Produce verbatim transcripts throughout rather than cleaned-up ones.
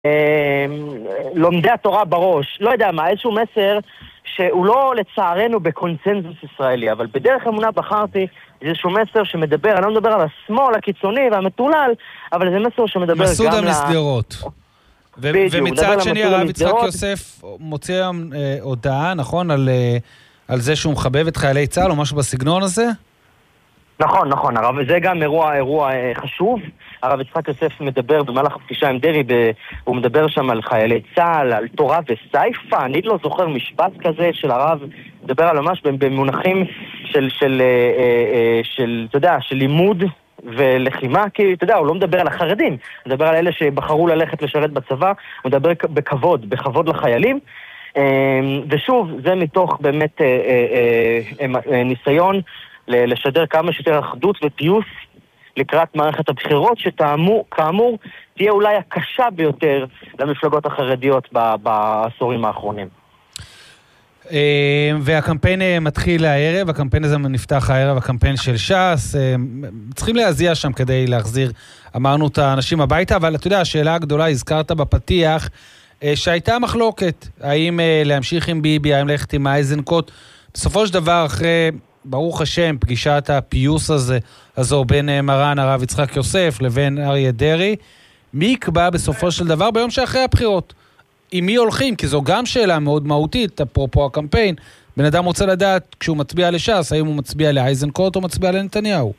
לומדי התורה בראש, לא יודע מה, איזשהו מסר שהוא לא לצערנו בקונצנזוס ישראלי, אבל בדרך אמונה בחרתי איזשהו מסר שמדבר, אני לא מדבר על השמאל הקיצוני והמטולל, אבל זה מסר שמדבר גם ל... מסעוד המסגרות. ומצד שני הרב יצחק יוסף מוציא הודעה, נכון, על זה שהוא מחבב את חיילי צה"ל או משהו בסגנון הזה? נכון, נכון, הרב, זה גם אירוע, אירוע חשוב. הרב יצחק יוסף מדבר במהלך הפגישה עם דרי, ב... הוא מדבר שם על חיילי צה"ל, על תורה וסייפה. אני לא זוכר משפט כזה של הרב, מדבר על ממש במונחים של, של, של, של, אתה יודע, של לימוד ולחימה, כי אתה יודע, הוא לא מדבר על החרדים, הוא מדבר על אלה שבחרו ללכת לשרת בצבא, הוא מדבר בכבוד, בכבוד לחיילים. ושוב, זה מתוך באמת ניסיון לשדר כמה שיותר אחדות ופיוס לקראת מערכת הבחירות, שתאמור, כאמור, תהיה אולי הקשה ביותר למפלגות החרדיות בעשורים האחרונים. והקמפיין מתחיל הערב, הקמפיין הזה נפתח הערב, הקמפיין של ש"ס, צריכים להזיע שם כדי להחזיר, אמרנו, את האנשים הביתה, אבל אתה יודע, השאלה הגדולה, הזכרת בפתיח, שהייתה מחלוקת, האם להמשיך עם ביבי, האם ללכת עם אייזנקוט, בסופו של דבר, אחרי, ברוך השם, פגישת הפיוס הזה, הזו בין מרן הרב יצחק יוסף לבין אריה דרעי, מי יקבע בסופו של דבר ביום שאחרי הבחירות? עם מי הולכים? כי זו גם שאלה מאוד מהותית, אפרופו הקמפיין, בן אדם רוצה לדעת, כשהוא מצביע לש"ס, האם הוא מצביע לאייזנקוט או מצביע לנתניהו?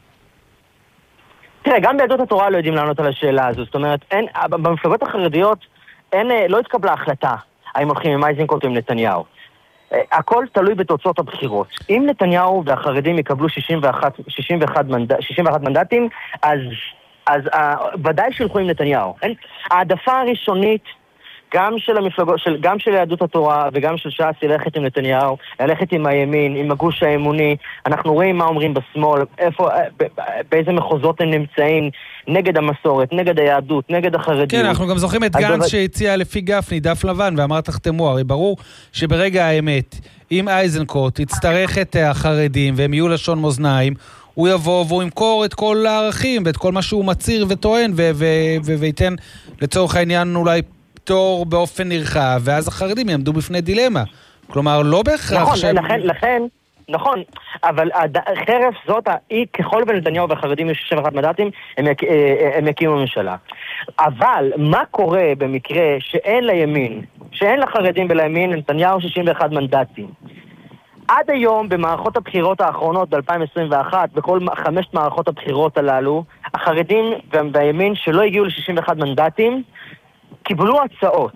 תראה, גם ביהדות התורה לא יודעים לענות על השאלה הזו, זאת אומרת, אין, במפלגות החרדיות אין, לא התקבלה החלטה, האם הולכים עם אייזנקוט או עם נתניהו. הכל תלוי בתוצאות הבחירות. אם נתניהו והחרדים יקבלו שישים ואחת מנדטים, אז, אז ודאי שילכו עם נתניהו. העדפה הראשונית, גם של המפלגות, של, גם של יהדות התורה וגם של ש"ס, ללכת עם נתניהו, ללכת עם הימין, עם הגוש האמוני. אנחנו רואים מה אומרים בשמאל, איפה, באיזה מחוזות הם נמצאים, נגד המסורת, נגד היהדות, נגד החרדיות. כן, אנחנו גם זוכרים את גנץ שהציע לפי גפני דף לבן ואמר תחתמו, הרי ברור שברגע האמת, אם אייזנקוט יצטרך את החרדים והם יהיו לשון מאזניים, הוא יבוא והוא ימכור את כל הערכים ואת כל מה שהוא מצהיר וטוען וייתן לצורך העניין אולי פטור באופן נרחב, ואז החרדים יעמדו בפני דילמה. כלומר, לא בהכרח נכון, שהם... לכן, לכן, נכון, אבל חרף זאת, היא, ככל בנתניהו והחרדים יש שישים ואחת מנדטים, הם, הם יקימו ממשלה. אבל מה קורה במקרה שאין לימין, שאין לחרדים ולימין, נתניהו שישים ואחת מנדטים? עד היום, במערכות הבחירות האחרונות ב-אלפיים עשרים ואחת, בכל חמשת מערכות הבחירות הללו, החרדים והימין שלא הגיעו ל-שישים ואחת מנדטים, קיבלו הצעות.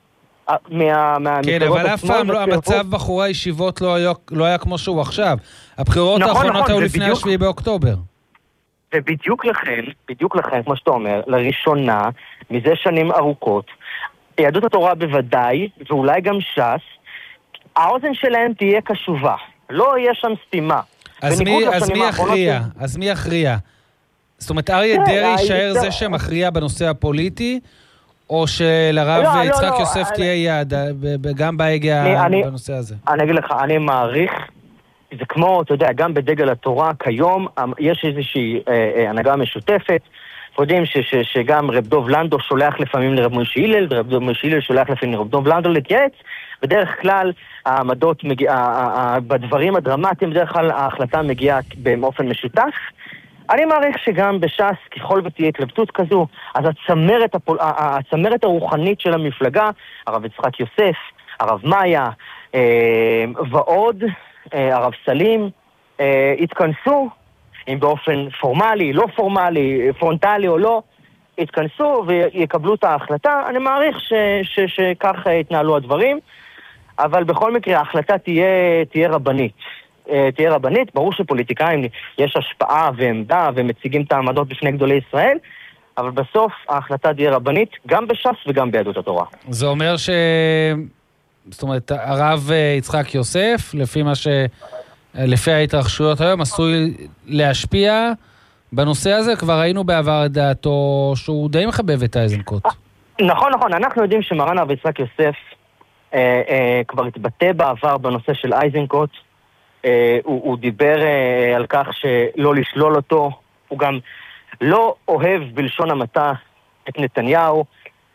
מה, כן, אבל אף פעם לא, המצב בחורי הישיבות לא היה, לא היה כמו שהוא עכשיו. הבחירות נכון, האחרונות נכון, היו לפני השביעי באוקטובר. ובדיוק לכן, בדיוק לכן, כמו שאתה אומר, לראשונה, מזה שנים ארוכות, יהדות התורה בוודאי, ואולי גם ש"ס, האוזן שלהם תהיה קשובה. לא יהיה שם סתימה. אז מי, אז מי יכריע? אז מי יכריע? זאת אומרת, אריה דרעי יישאר זה שמכריע בנושא הפוליטי, או שלרב לא, יצחק לא, יוסף לא, תהיה אני... יעד, גם בהגה אני, בנושא הזה? אני אגיד לך, אני מעריך, זה כמו, אתה יודע, גם בדגל התורה, כיום יש איזושהי אה, אה, הנהגה משותפת, יודעים ש, ש, שגם רב דוב לנדו שולח לפעמים לרב משה הלל, ורב דוב משה הלל שולח לפעמים לרב דוב לנדו להתייעץ, בדרך כלל העמדות, מגיע, בדברים הדרמטיים, בדרך כלל ההחלטה מגיעה באופן משותף. אני מעריך שגם בש"ס, ככל ותהיה התלבטות כזו, אז הצמרת, הפול... הצמרת הרוחנית של המפלגה, הרב יצחק יוסף, הרב מאיה, אה, ועוד, אה, הרב סלים, אה, התכנסו, אם באופן פורמלי, לא פורמלי, פרונטלי או לא, התכנסו ויקבלו את ההחלטה. אני מעריך ש... ש... שכך יתנהלו הדברים, אבל בכל מקרה ההחלטה תהיה, תהיה רבנית. תהיה רבנית, ברור שפוליטיקאים יש השפעה ועמדה ומציגים את העמדות בפני גדולי ישראל, אבל בסוף ההחלטה תהיה רבנית גם בש"ס וגם ביהדות התורה. זה אומר ש... זאת אומרת, הרב יצחק יוסף, לפי מה ש... לפי ההתרחשויות היום, עשוי להשפיע בנושא הזה, כבר ראינו בעבר דעתו שהוא די מחבב את אייזנקוט. נכון, נכון, אנחנו יודעים שמרן הרב יצחק יוסף אה, אה, כבר התבטא בעבר בנושא של אייזנקוט, Uh, הוא, הוא דיבר uh, על כך שלא לשלול אותו, הוא גם לא אוהב בלשון המעטה את נתניהו,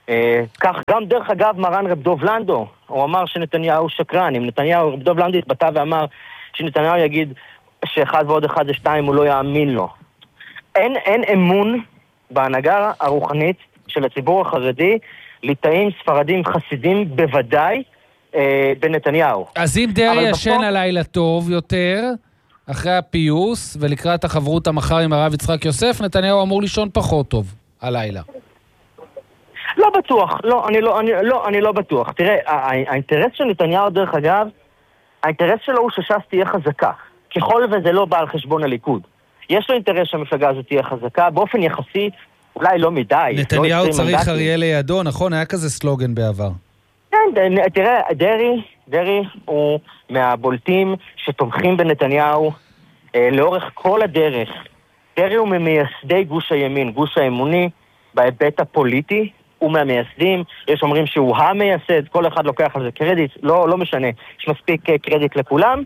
כך גם דרך אגב מרן רב דוב לנדו, הוא אמר שנתניהו שקרן. אם נתניהו, רב דוב לנדו התבטא ואמר שנתניהו יגיד שאחד ועוד אחד זה שתיים, הוא לא יאמין לו. אין, אין אמון בהנהגה הרוחנית של הציבור החרדי, ליטאים, ספרדים, חסידים, בוודאי אה, בנתניהו. אז אם דרעי ישן בסוף... הלילה טוב יותר, אחרי הפיוס, ולקראת החברות המחר עם הרב יצחק יוסף, נתניהו אמור לישון פחות טוב הלילה. לא בטוח, לא, אני לא, אני, לא, אני לא בטוח. תראה, האינטרס של נתניהו, דרך אגב, האינטרס שלו הוא שש"ס תהיה חזקה. ככל וזה לא בא על חשבון הליכוד. יש לו אינטרס שהמפלגה הזאת תהיה חזקה, באופן יחסי, אולי לא מדי. נתניהו לא צריך אריה לידו, נכון? היה כזה סלוגן בעבר. כן, תראה, דרעי, דרעי הוא מהבולטים שתומכים בנתניהו אה, לאורך כל הדרך. דרעי הוא ממייסדי גוש הימין, גוש האמוני, בהיבט הפוליטי, הוא מהמייסדים, יש אומרים שהוא המייסד, כל אחד לוקח על זה קרדיט, לא, לא משנה, יש מספיק קרדיט לכולם.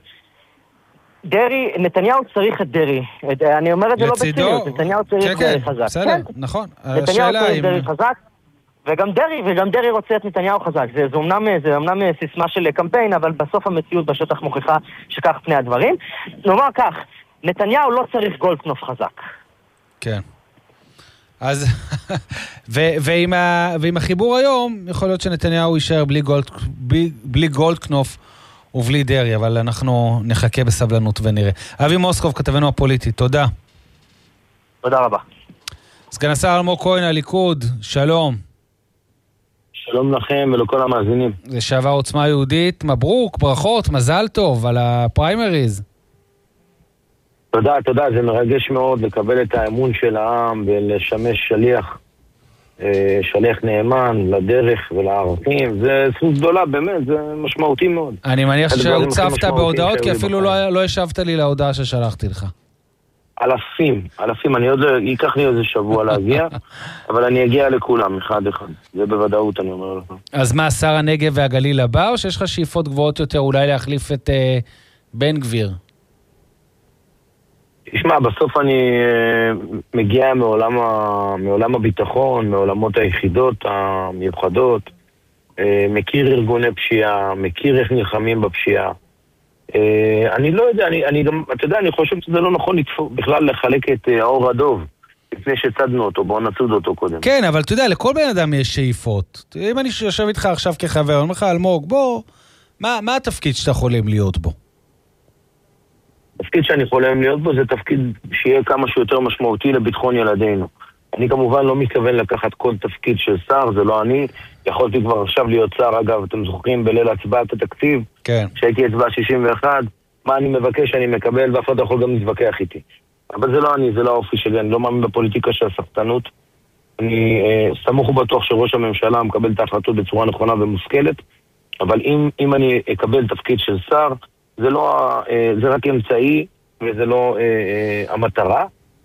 דרעי, נתניהו צריך את דרעי, אני אומר את זה לא בציניות, נתניהו צריך דרעי חזק. בסדר, נכון. נתניהו צריך דרעי חזק, וגם דרעי, וגם דרעי רוצה את נתניהו חזק. זה, זה אומנם, זה אומנם סיסמה של קמפיין, אבל בסוף המציאות בשטח מוכיחה שכך פני הדברים. נאמר כך, נתניהו לא צריך גולדקנופ חזק. כן. אז, ו- ועם, ה- ועם החיבור היום, יכול להיות שנתניהו יישאר בלי, גולד, בלי, בלי גולדקנופ ובלי דרעי, אבל אנחנו נחכה בסבלנות ונראה. אבי מוסקוב, כתבנו הפוליטי, תודה. תודה רבה. סגן השר אלמוג כהן, הליכוד, שלום. שלום לכם ולכל המאזינים. לשעבר עוצמה יהודית, מברוק, ברכות, מזל טוב על הפריימריז. תודה, תודה, זה מרגש מאוד לקבל את האמון של העם ולשמש שליח, שליח נאמן לדרך ולערכים. זה זכות גדולה, באמת, זה משמעותי מאוד. אני מניח שהוצפת בהודעות, כי אפילו לא, לא השבת לי להודעה ששלחתי לך. אלפים, אלפים, אני עוד ייקח לי איזה שבוע להגיע, אבל אני אגיע לכולם, אחד אחד. זה בוודאות, אני אומר לך. אז מה, שר הנגב והגליל הבא, או שיש לך שאיפות גבוהות יותר אולי להחליף את אה, בן גביר? תשמע, בסוף אני אה, מגיע מעולם, ה, מעולם הביטחון, מעולמות היחידות המיוחדות, אה, מכיר ארגוני פשיעה, מכיר איך נלחמים בפשיעה. אני לא יודע, אני, אני גם, אתה יודע, אני חושב שזה לא נכון לתפור, בכלל לחלק את האור הדוב לפני שצדנו אותו, בואו נצוד אותו קודם. כן, אבל אתה יודע, לכל בן אדם יש שאיפות. אם אני יושב איתך עכשיו כחבר, אני אומר לך, אלמוג, בוא, מה, מה התפקיד שאתה חולם להיות בו? התפקיד שאני חולם להיות בו זה תפקיד שיהיה כמה שיותר משמעותי לביטחון ילדינו. אני כמובן לא מתכוון לקחת כל תפקיד של שר, זה לא אני. יכולתי כבר עכשיו להיות שר, אגב, אתם זוכרים בליל הצבעת התקציב, כן. שהייתי הצבעה שישים ואחת, מה אני מבקש, אני מקבל, ואף אחד יכול גם להתווכח איתי. אבל זה לא אני, זה לא האופי שלי, אני לא מאמין בפוליטיקה של הסחטנות. אני אה, סמוך ובטוח שראש הממשלה מקבל את ההחלטות בצורה נכונה ומושכלת, אבל אם, אם אני אקבל תפקיד של שר, זה, לא, אה, זה רק אמצעי, וזה לא אה, אה, המטרה.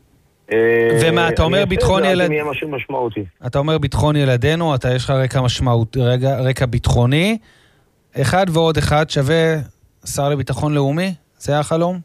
ומה, אתה אומר ביטחון ילדינו? אתה אומר ביטחון ילדינו, אתה יש לך רקע משמעותי, רקע ביטחוני, אחד ועוד אחד שווה שר לביטחון לאומי? זה החלום?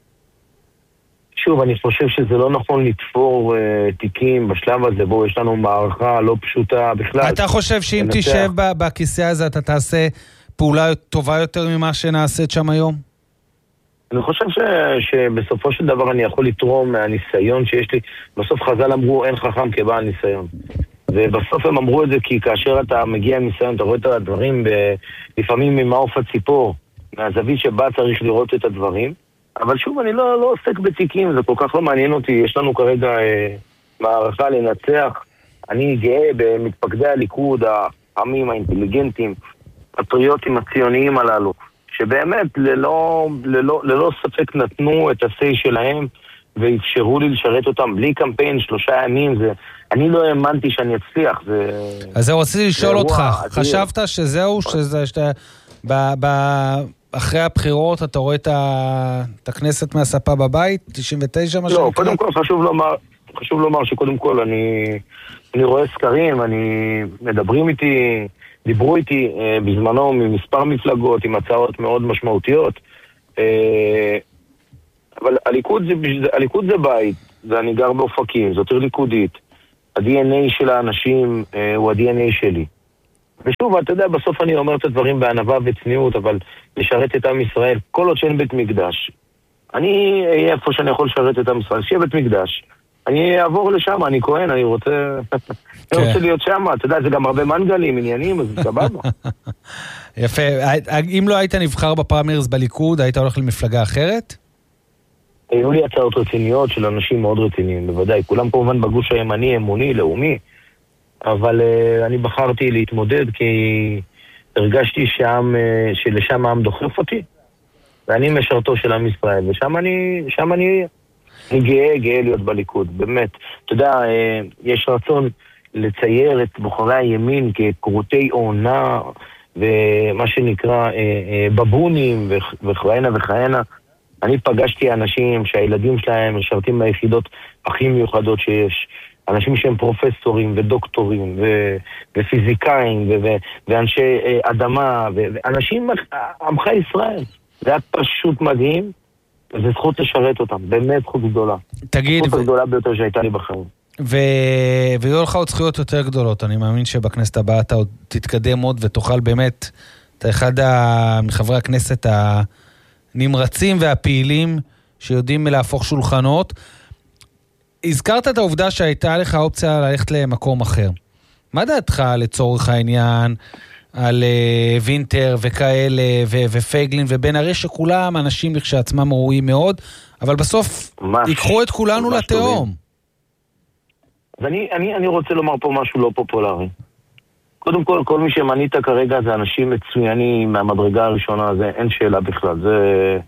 שוב, אני חושב שזה לא נכון לתפור תיקים בשלב הזה, בו יש לנו מערכה לא פשוטה בכלל. אתה חושב שאם תשב בכיסא הזה, אתה תעשה פעולה טובה יותר ממה שנעשית שם היום? אני חושב ש... שבסופו של דבר אני יכול לתרום מהניסיון שיש לי. בסוף חז"ל אמרו, אין חכם כבעל ניסיון. ובסוף הם אמרו את זה כי כאשר אתה מגיע עם ניסיון, אתה רואה את הדברים ב... לפעמים ממעוף הציפור, מהזווית שבה צריך לראות את הדברים. אבל שוב, אני לא, לא עוסק בתיקים, זה כל כך לא מעניין אותי. יש לנו כרגע אה, מערכה לנצח. אני גאה במתפקדי הליכוד, העמים, האינטליגנטים, הפטריוטים הציוניים הללו. שבאמת ללא, ללא, ללא ספק נתנו את הסי שלהם ואפשרו לי לשרת אותם בלי קמפיין, שלושה ימים, זה, אני לא האמנתי שאני אצליח. זה, אז זהו, רציתי לשאול אותך, חשבת שזהו, שזה, שאתה, ב, ב, אחרי הבחירות אתה רואה את, ה, את הכנסת מהספה בבית, תשעים ותשע מה לא, קודם כל חשוב לומר, חשוב לומר שקודם כל אני, אני רואה סקרים, אני מדברים איתי, דיברו איתי אה, בזמנו ממספר מפלגות עם הצעות מאוד משמעותיות, אה, אבל הליכוד זה, הליכוד זה בית, ואני גר באופקים, זאת עיר ליכודית, ה-די אן איי של האנשים הוא ה-די אן איי שלי. ושוב, אתה יודע, בסוף אני אומר את הדברים בענווה וצניעות, אבל לשרת את עם ישראל, כל עוד שאין בית מקדש. אני אהיה איפה שאני יכול לשרת את עם ישראל, שיהיה בית מקדש. אני אעבור לשם, אני כהן, אני רוצה... אני רוצה להיות שם, אתה יודע, זה גם הרבה מנגלים, עניינים, אז סבבה. יפה. אם לא היית נבחר בפריימריז בליכוד, היית הולך למפלגה אחרת? היו לי הצעות רציניות של אנשים מאוד רציניים, בוודאי. כולם כמובן בגוש הימני, אמוני, לאומי, אבל uh, אני בחרתי להתמודד כי הרגשתי שם, uh, שלשם העם דוחף אותי, ואני משרתו של עם ישראל, ושם אני, שם אני, אני גאה, גאה להיות בליכוד, באמת. אתה יודע, uh, יש רצון לצייר את בוחרי הימין כקרוטי עונה, ומה שנקרא uh, uh, בבונים וכהנה וכהנה. אני פגשתי אנשים שהילדים שלהם משרתים ביחידות הכי מיוחדות שיש. אנשים שהם פרופסורים ודוקטורים ו- ופיזיקאים ו- ו- ואנשי uh, אדמה ו- ואנשים עמך ישראל. זה היה פשוט מדהים, וזו זכות לשרת אותם, באמת זכות גדולה. תגיד... זכות ו... הגדולה ביותר שהייתה לי בחיים. ו... ויהיו לך עוד זכויות יותר גדולות. אני מאמין שבכנסת הבאה אתה עוד תתקדם עוד ותוכל באמת, אתה אחד מחברי הכנסת הנמרצים והפעילים שיודעים להפוך שולחנות. הזכרת את העובדה שהייתה לך אופציה ללכת למקום אחר. מה דעתך לצורך העניין על uh, וינטר וכאלה ו- ופייגלין ובן הרי שכולם אנשים לכשעצמם ראויים מאוד, אבל בסוף ממש, ייקחו את כולנו לתהום. אז אני, אני, אני רוצה לומר פה משהו לא פופולרי. קודם כל, כל מי שמנית כרגע זה אנשים מצוינים מהמדרגה הראשונה, זה אין שאלה בכלל, זה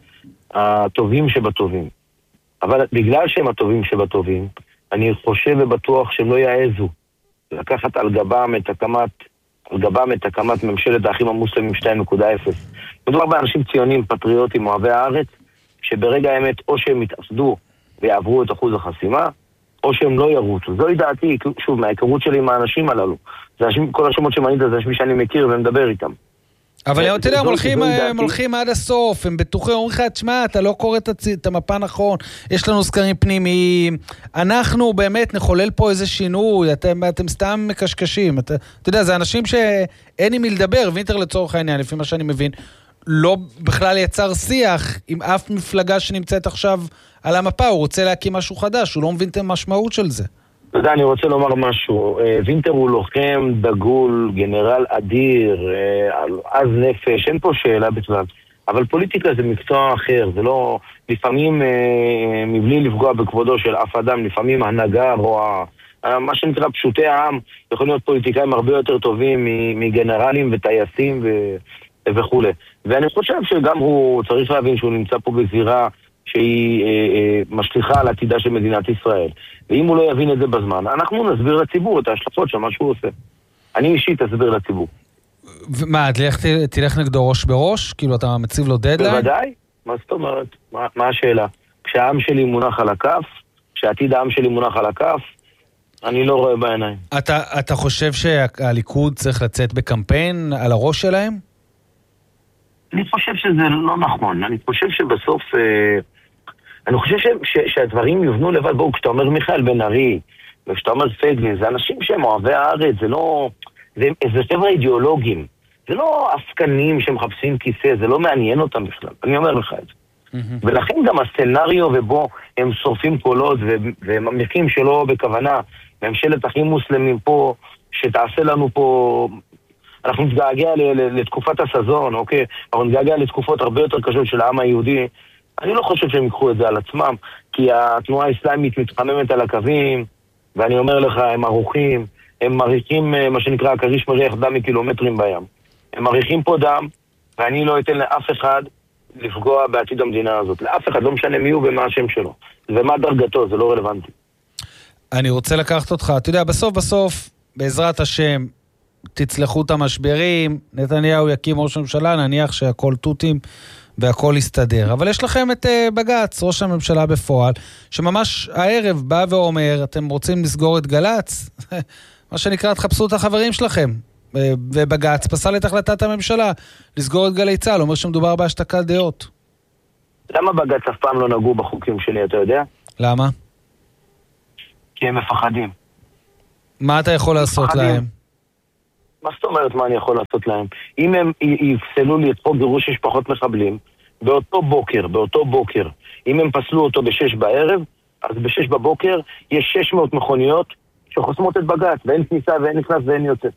הטובים שבטובים. אבל בגלל שהם הטובים שבטובים, אני חושב ובטוח שהם לא יעזו לקחת על גבם את הקמת, על גבם את הקמת ממשלת האחים המוסלמים שתיים נקודה אפס. מדובר באנשים ציונים, פטריוטים, אוהבי הארץ, שברגע האמת או שהם יתאסדו ויעברו את אחוז החסימה, או שהם לא ירוצו. זוהי דעתי, שוב, מההיכרות שלי עם האנשים הללו. זה אנשים, כל השמות שמנית זה אנשים שאני מכיר ומדבר איתם. אבל אתה יודע, הם הולכים עד הסוף, הם בטוחים, אומרים לך, תשמע, אתה לא קורא את המפה נכון, יש לנו סקרים פנימיים, אנחנו באמת נחולל פה איזה שינוי, אתם סתם מקשקשים, אתה יודע, זה אנשים שאין עם מי לדבר, וינטר לצורך העניין, לפי מה שאני מבין, לא בכלל יצר שיח עם אף מפלגה שנמצאת עכשיו על המפה, הוא רוצה להקים משהו חדש, הוא לא מבין את המשמעות של זה. אתה יודע, אני רוצה לומר משהו. וינטר הוא לוחם, דגול, גנרל אדיר, עז נפש, אין פה שאלה בכלל. אבל פוליטיקה זה מקצוע אחר, זה לא... לפעמים, מבלי לפגוע בכבודו של אף אדם, לפעמים הנהגה או מה שנקרא פשוטי העם, יכולים להיות פוליטיקאים הרבה יותר טובים מגנרלים וטייסים וכו'. ואני חושב שגם הוא צריך להבין שהוא נמצא פה בזירה שהיא אה, אה, משליחה על עתידה של מדינת ישראל. ואם הוא לא יבין את זה בזמן, אנחנו נסביר לציבור את ההשלכות של מה שהוא עושה. אני אישית אסביר לציבור. מה, תלך, תלך נגדו ראש בראש? כאילו אתה מציב לו דדליין? בוודאי. מה זאת אומרת? מה, מה השאלה? כשהעם שלי מונח על הכף, כשעתיד העם שלי מונח על הכף, אני לא רואה בעיניים. אתה, אתה חושב שהליכוד צריך לצאת בקמפיין על הראש שלהם? אני חושב שזה לא נכון. אני חושב שבסוף... אה, אני חושב ש, ש, שהדברים יובנו לבד. בואו, כשאתה אומר מיכאל בן ארי, וכשאתה אומר פייגלין, זה אנשים שהם אוהבי הארץ, זה לא... זה, זה חבר'ה אידיאולוגים. זה לא עסקנים שמחפשים כיסא, זה לא מעניין אותם בכלל. אני אומר לך את זה. Mm-hmm. ולכן גם הסצנריו ובו הם שורפים קולות וממליכים שלא בכוונה, ממשלת אחים מוסלמים פה, שתעשה לנו פה... אנחנו נתגעגע לתקופת הסזון, אוקיי? אנחנו נתגעגע לתקופות הרבה יותר קשות של העם היהודי. אני לא חושב שהם ייקחו את זה על עצמם, כי התנועה האסלאמית מתחממת על הקווים, ואני אומר לך, הם ערוכים, הם מריחים, מה שנקרא, הקריש מריח דם מקילומטרים בים. הם מריחים פה דם, ואני לא אתן לאף אחד לפגוע בעתיד המדינה הזאת. לאף אחד, לא משנה מי הוא ומה השם שלו. ומה דרגתו, זה לא רלוונטי. אני רוצה לקחת אותך, אתה יודע, בסוף בסוף, בעזרת השם, תצלחו את המשברים, נתניהו יקים ראש הממשלה, נניח שהכל טוטים והכל יסתדר. אבל יש לכם את uh, בגץ, ראש הממשלה בפועל, שממש הערב בא ואומר, אתם רוצים לסגור את גלץ? מה שנקרא, תחפשו את החברים שלכם. ובגץ פסל את החלטת הממשלה לסגור את גלי צהל, אומר שמדובר בהשתקת דעות. למה בגץ אף פעם לא נגעו בחוקים שלי, אתה יודע? למה? כי הם מפחדים. מה אתה יכול לעשות להם? מה זאת אומרת מה אני יכול לעשות להם? אם הם יפסלו לי את חוק גירוש משפחות מחבלים, באותו בוקר, באותו בוקר, אם הם פסלו אותו בשש בערב, אז בשש בבוקר יש שש מאות מכוניות שחוסמות את בג"ץ, ואין כניסה ואין נכנס ואין יוצא.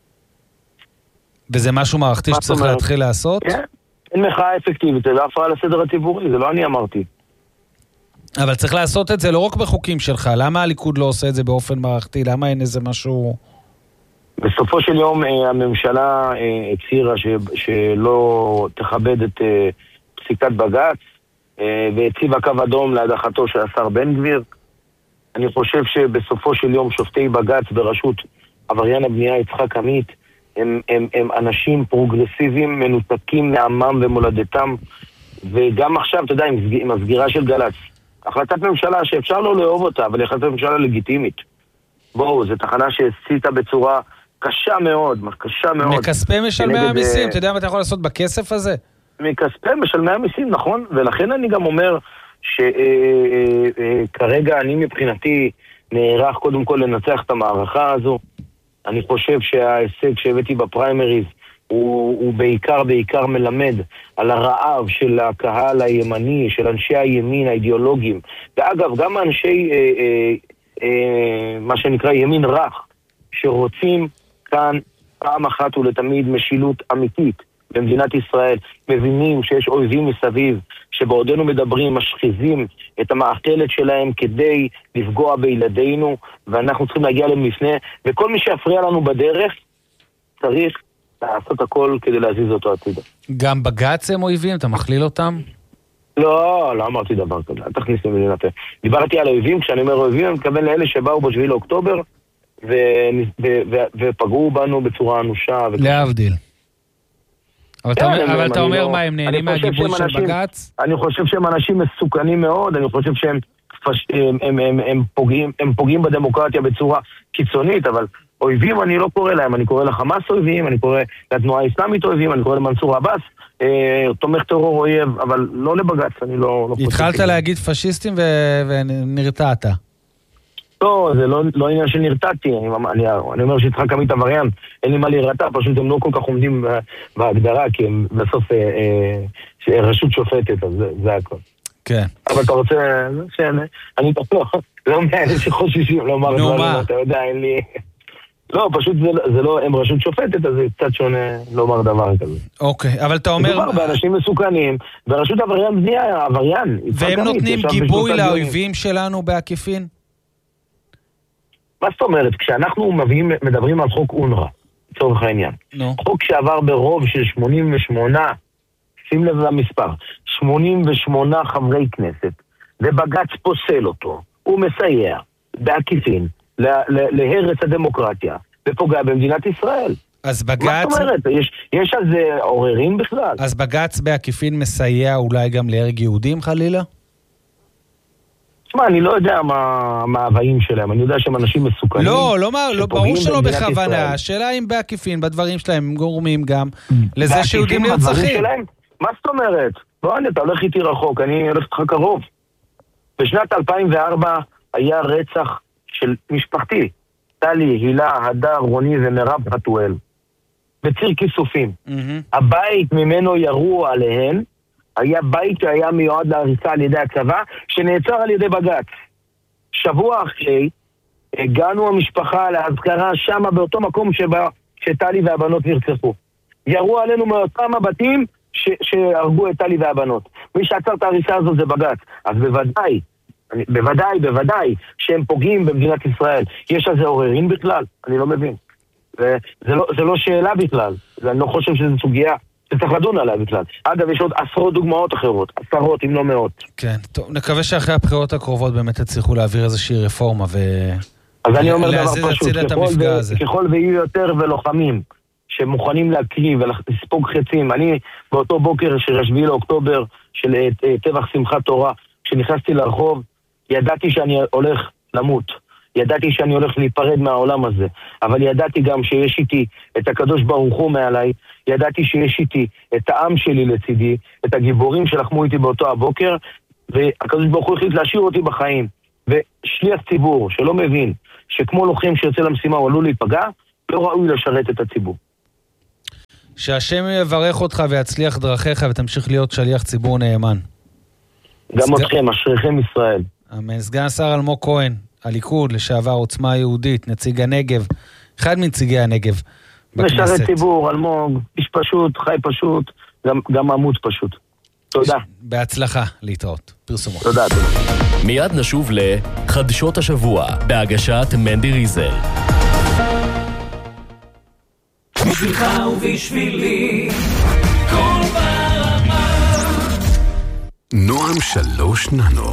וזה משהו מערכתי שצריך להתחיל לעשות? כן, אין מחאה אפקטיבית, זה לא הפרעה לסדר הציבורי, זה לא אני אמרתי. אבל צריך לעשות את זה לא רק בחוקים שלך, למה הליכוד לא עושה את זה באופן מערכתי? למה אין איזה משהו... בסופו של יום הממשלה הצהירה שלא תכבד את פסיקת בג"ץ, והציבה קו אדום להדחתו של השר בן גביר. אני חושב שבסופו של יום שופטי בג"ץ בראשות עבריין הבנייה יצחק עמית, הם, הם, הם אנשים פרוגרסיביים, מנותקים מעמם ומולדתם, וגם עכשיו, אתה יודע, עם הסגירה של גל"צ, החלטת ממשלה שאפשר לא לאהוב אותה, אבל היא החלטת ממשלה לגיטימית. בואו, זו תחנה שהסיתה בצורה קשה מאוד, קשה מאוד. מכספי משלמי המיסים, אתה יודע מה אתה יכול לעשות בכסף הזה? מכספי משלמי המיסים, נכון? ולכן אני גם אומר שכרגע אני מבחינתי נערך קודם כל לנצח את המערכה הזו. אני חושב שההישג שהבאתי בפריימריז הוא, הוא בעיקר בעיקר מלמד על הרעב של הקהל הימני, של אנשי הימין האידיאולוגיים, ואגב גם אנשי אה, אה, אה, מה שנקרא ימין רך, שרוצים כאן פעם אחת ולתמיד משילות אמיתית במדינת ישראל, מבינים שיש אויבים מסביב, שבעודנו מדברים, משחיזים את המאכלת שלהם כדי לפגוע בילדינו, ואנחנו צריכים להגיע להם לפני, וכל מי שיפריע לנו בדרך צריך לעשות הכל כדי להזיז אותו הצידה. גם בג"ץ הם אויבים? אתה מכליל אותם? לא, לא אמרתי דבר כזה, אל תכניס לי מילים לפה. דיברתי על אויבים, כשאני אומר אויבים, אני מתכוון לאלה שבאו בשביעי לאוקטובר, ו... ו... ו... ופגעו בנו בצורה אנושה. להבדיל. אבל אתה אומר, אבל אתה אומר מה, הם נהנים מהגיבוי של בג"ץ? אני חושב שהם אנשים מסוכנים מאוד, אני חושב שהם הם, הם, הם, הם, פוגעים, הם פוגעים בדמוקרטיה בצורה קיצונית, אבל אויבים אני לא קורא להם, אני קורא לחמאס אויבים, אני קורא לתנועה האסלאמית אויבים, אני קורא למנסור עבאס, אה, תומך טרור אויב, אבל לא לבג"ץ, אני לא... לא התחלת להגיד פשיסטים ו... ונרתעת. לא, זה לא, לא עניין שנרתעתי, אני, אני, אני אומר שיצחק עמית עבריין, אין לי מה להירתע, פשוט הם לא כל כך עומדים בהגדרה, כי הם בסוף אה, אה, רשות שופטת, אז זה, זה הכל. כן. אבל אתה רוצה, שאני, אני תפלוח, לא מאלה שחוששים לומר דברים, אתה יודע, אין לי... לא, פשוט זה, זה לא, הם רשות שופטת, אז זה קצת שונה לומר דבר כזה. אוקיי, אבל אתה אומר... מדובר באנשים מסוכנים, ברשות עבריין בנייה, עבריין. והם נותנים גיבוי לאויבים שלנו בעקיפין? מה זאת אומרת? כשאנחנו מביאים, מדברים על חוק אונר"א, לצורך העניין. No. חוק שעבר ברוב של שמונים ושמונה, שים לב למספר, שמונים ושמונה חברי כנסת, ובג"ץ פוסל אותו, הוא מסייע בעקיפין להרס הדמוקרטיה, ופוגע במדינת ישראל. אז בג"ץ... מה זאת אומרת? יש, יש על זה עוררים בכלל. אז בג"ץ בעקיפין מסייע אולי גם להרג יהודים חלילה? תשמע, אני לא יודע מה ההוויים שלהם, אני יודע שהם אנשים מסוכנים. לא, לא, לא ברור שלא בכוונה, השאלה אם בעקיפין, בדברים שלהם, הם גורמים גם לזה שיהודים נרצחים. מה זאת אומרת? בוא, אתה הולך איתי רחוק, אני הולך איתך קרוב. בשנת אלפיים וארבע היה רצח של משפחתי, טלי, הילה, הדר, רוני ומרב חתואל, בציר כיסופים. הבית ממנו ירו עליהן, היה בית שהיה מיועד להריסה על ידי הצבא, שנעצר על ידי בג"ץ. שבוע אחרי, הגענו המשפחה להזכרה שם באותו מקום שבה, שטלי והבנות נרצחו. ירו עלינו מאותם הבתים ש, שהרגו את טלי והבנות. מי שעצר את ההריסה הזו זה בג"ץ. אז בוודאי, אני, בוודאי, בוודאי, שהם פוגעים במדינת ישראל. יש על זה עוררין בכלל? אני לא מבין. זה, זה, לא, זה לא שאלה בכלל. אני לא חושב שזו סוגיה שצריך לדון עליה בכלל. אגב, יש עוד עשרות דוגמאות אחרות, עשרות אם לא מאות. כן, טוב, נקווה שאחרי הבחירות הקרובות באמת תצליחו להעביר איזושהי רפורמה ו... אז אני אומר דבר פשוט, ככל ויהיו יותר ולוחמים שמוכנים להקריב ולספוג חצים. אני באותו בוקר של השביעי לאוקטובר של טבח שמחת תורה, כשנכנסתי לרחוב, ידעתי שאני הולך למות. ידעתי שאני הולך להיפרד מהעולם הזה, אבל ידעתי גם שיש איתי את הקדוש ברוך הוא מעליי, ידעתי שיש איתי את העם שלי לצידי, את הגיבורים שלחמו איתי באותו הבוקר, והקדוש ברוך הוא החליט להשאיר אותי בחיים. ושליח ציבור שלא מבין שכמו לוחם שיוצא למשימה הוא עלול להיפגע, לא ראוי לשרת את הציבור. שהשם יברך אותך ויצליח דרכיך ותמשיך להיות שליח ציבור נאמן. גם אתכם, אשריכם ישראל. אמן. סגן שר אלמוג כהן, הליכוד, לשעבר עוצמה יהודית, נציג הנגב, אחד מנציגי הנגב בכנסת. משרת ציבור, אלמוג, איש פשוט, חי פשוט, גם, גם עמוד פשוט. תודה. בהצלחה, להתראות. פרסומות. תודה, תודה. מיד נשוב לחדשות השבוע, בהגשת מנדי ריזל. בשבילך ובשבילי, כל ברמה. נועם שלוש ננו.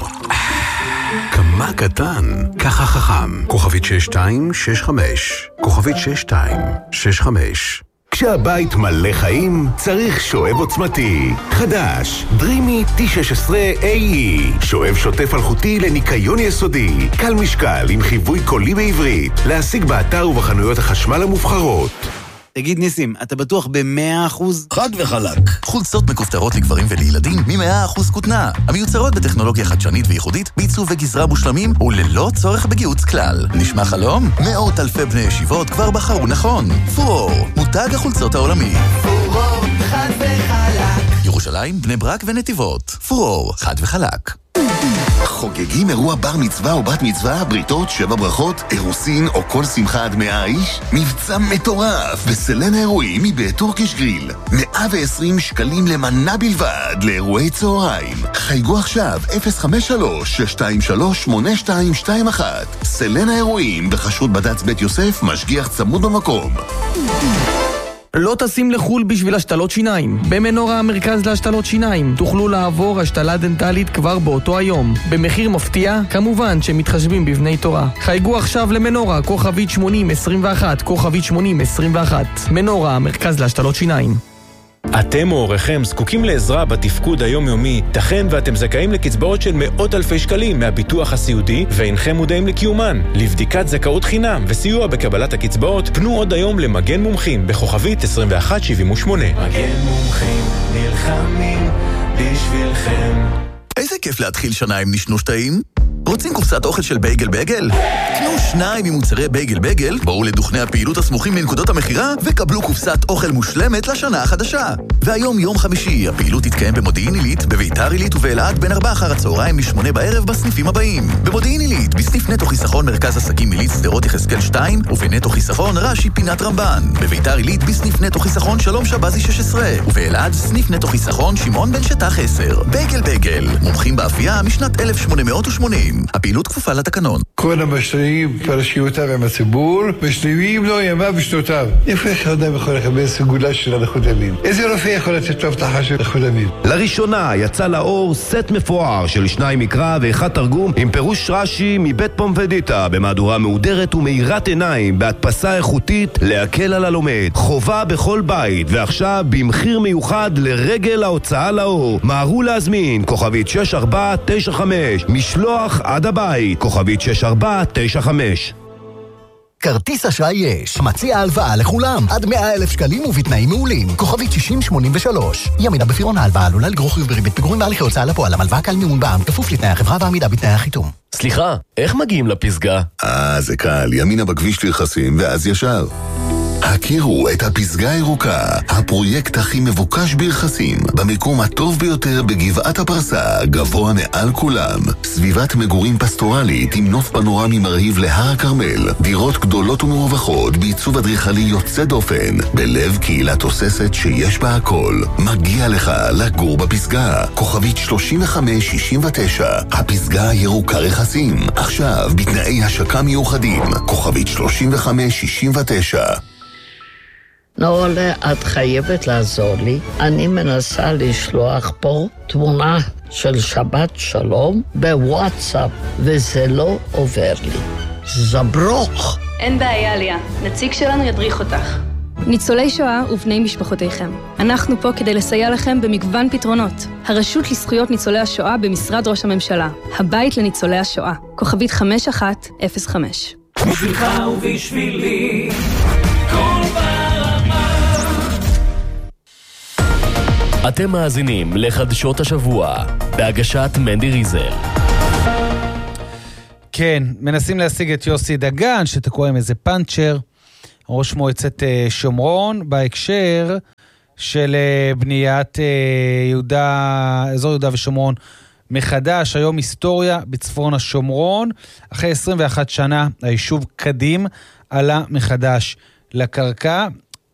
כמה קטן, ככה חכם. כוכבית שש שתיים שש חמש. כוכבית שש שתיים שש חמש. כשהבית מלא חיים, צריך שואב עוצמתי. חדש, דרימי טי שש עשרה איי אי. שואב שוטף אלחוטי לניקיון יסודי. קל משקל עם חיווי קולי בעברית. להשיג באתר ובחנויות החשמל המובחרות. תגיד ניסים, אתה בטוח ב-מאה אחוז? חד וחלק. חולצות מכופתרות לגברים ולילדים מ-מאה אחוז כותנה. המיוצרות בטכנולוגיה חדשנית וייחודית, בעיצוב וגזרה מושלמים וללא צורך בגיוץ כלל. נשמע חלום? מאות אלפי בני ישיבות כבר בחרו נכון. פורור, מותג החולצות העולמי. פורור, חד וחלק. ירושלים, בני ברק ונתיבות. פורור, חד וחלק. חוגגים אירוע בר מצווה או בת מצווה, בריתות, שבע ברכות, אירוסין או כל שמחה עד מאה איש? מבצע מטורף בסלן האירועים מבית טורקיש גריל. מאה ועשרים שקלים למנה בלבד לאירועי צהריים. חייגו עכשיו אפס חמש שלוש שש שתיים שלוש שמונה שתיים שתיים אחת. סלן האירועים בחשרות בד"ץ בית יוסף, משגיח צמוד במקום. לא טסים לחול בשביל השתלות שיניים. במנורה המרכז להשתלות שיניים תוכלו לעבור השתלה דנטלית כבר באותו היום. במחיר מפתיע, כמובן שמתחשבים בבני תורה. חייגו עכשיו למנורה, כוכבית שמונים עשרים ואחת, כוכבית שמונים עשרים ואחת. מנורה המרכז להשתלות שיניים. אתם או הוריכם זקוקים לעזרה בתפקוד היומיומי, תכן ואתם זכאים לקצבאות של מאות אלפי שקלים מהביטוח הסיעודי ואינכם מודעים לקיומן. לבדיקת זכאות חינם וסיוע בקבלת הקצבאות, פנו עוד היום למגן מומחים בכוכבית עשרים ואחת שבעים ושמונה. מגן מומחים נלחמים בשבילכם. איזה כיף להתחיל שנה עם נשנוש טעים? רוצים קופסת אוכל של בייגל בייגל? קנו שניים ממוצרי בייגל בייגל, בואו לדוכני הפעילות הסמוכים לנקודות המחירה וקבלו קופסת אוכל מושלמת לשנה החדשה. והיום יום חמישי, הפעילות תתקיים במודיעין עילית, בביתר עילית ובאלעד בין ארבע אחר הצהריים משמונה בערב בסניפים הבאים. במודיעין עילית, בסניף נטו חיסכון מרכז עסקים עילית שדרות יחזקאל שתיים, ובנטו חיסכון רש"י פינת רמב"ן. בביתר עילית, בסניף נטו חיסכון שלום שבזי שש עשרה, ובאלעד סניף נטו חיסכון שמעון בן שטח עשר. בייגל בייגל, מומחים באפייה משנת אלף שמונה מאות ושמונים. הפעילות כפופה לתקנון. כל המשתנים פרשיותיו עם הציבור, משלימים לו ימיו ושנותיו. איפה איך אדם יכול לקבל סגולה של הנחות ימים? איזה רופא יכול לתת לו הבטחה של הנחות ימים? לראשונה יצא לאור סט מפואר של שניים מקרא ואחד תרגום עם פירוש רש"י מבית פומפדיטה במהדורה מהודרת ומאירת עיניים בהדפסה איכותית להקל על הלומד. חובה בכל בית, ועכשיו במחיר מיוחד לרגל ההוצאה לאור. מהרו להזמין כוכבית שש ארבע תשע חמש, משלוח עד הבית, כוכבית שש ארבע תשע חמש. כרטיס אשראי יש, מציע הלוואה לכולם, עד מאה אלף שקלים ובתנאים מעולים, כוכבית שישים שמונים ושלוש. ימינה בפירעון ההלוואה עלולה לגרור חיוב בריבית פיגורים בהליכי הוצאה לפועל, המלוואה קל מימון בע"מ, כפוף לתנאי החברה ועמידה בתנאי החיתום. סליחה, איך מגיעים לפסגה? אה, זה קל, ימינה בכביש לרכסים ואז ישר. הכירו את הפסגה הירוקה, הפרויקט הכי מבוקש ברכסים, במקום הטוב ביותר בגבעת הפרסה, גבוה מעל כולם. סביבת מגורים פסטורלית עם נוף פנורמי מרהיב להר הכרמל, דירות גדולות ומרווחות בעיצוב אדריכלי יוצא דופן, בלב קהילה תוססת שיש בה הכל. מגיע לך לגור בפסגה, כוכבית שלושים וחמש שישים ותשע, הפסגה הירוקה רכסים, עכשיו בתנאי השקה מיוחדים, כוכבית שלושים וחמש שישים ותשע. נעולה, את חייבת לעזור לי. אני מנסה לשלוח פה תמונה של שבת שלום בוואטסאפ, וזה לא עובר לי. זברוך. אין בעיה, ליה. נציג שלנו ידריך אותך. ניצולי שואה ובני משפחותיכם. אנחנו פה כדי לסייע לכם במגוון פתרונות. הרשות לזכויות ניצולי השואה במשרד ראש הממשלה. הבית לניצולי השואה. כוכבית חמש אחת אפס חמש. בשבילך ובשבילי, כל ברמה. אתם מאזינים לחדשות השבוע, בהגשת מנדי ריזל. כן, מנסים להשיג את יוסי דגן, שתקוע עם איזה פאנצ'ר, ראש מועצת שומרון, בהקשר של בניית יהודה, אזור יהודה ושומרון מחדש, היום היסטוריה בצפון השומרון, אחרי עשרים ואחת שנה היישוב קדים עלה מחדש לקרקע.